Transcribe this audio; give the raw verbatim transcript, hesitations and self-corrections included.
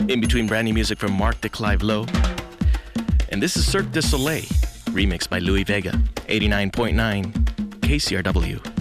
In between, brand new music from Mark de Clive Lowe. And this is Cirque du Soleil, remixed by Louis Vega, eighty-nine point nine K C R W.